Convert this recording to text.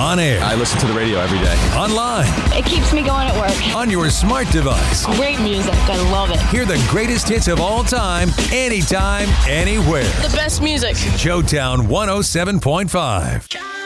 On air. I listen to the radio every day. Online. It keeps me going at work. On your smart device. Great music. I love it. Hear the greatest hits of all time, anytime, anywhere. The best music. Showtown 107.5.